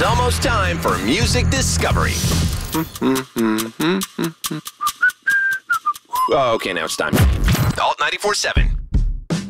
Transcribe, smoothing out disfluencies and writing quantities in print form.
It's almost time for music discovery. Okay, now it's time. Alt 94.7.